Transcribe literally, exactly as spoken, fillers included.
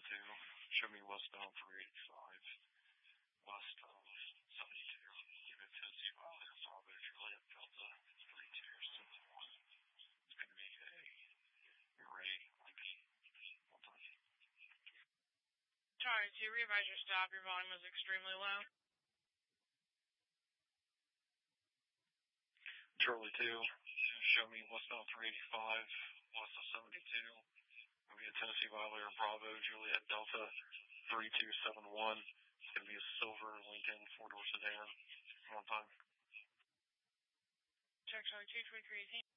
two. Show me westbound three eighty-five. West of seventy-two. Unit Tennessee Valley, Bravo, Juliet, Delta three two seven one. It's going to be a Ray Lincoln. One time. Sorry, to revise your stop, your volume was extremely low. Charlie two. Show me westbound three eighty-five. West of seventy-two. It'll be a Tennessee Valley or Bravo, Juliet, Delta three two seven one. It's going to be a silver Lincoln four-door sedan. One time. Check Charlie two twenty-three eighteen.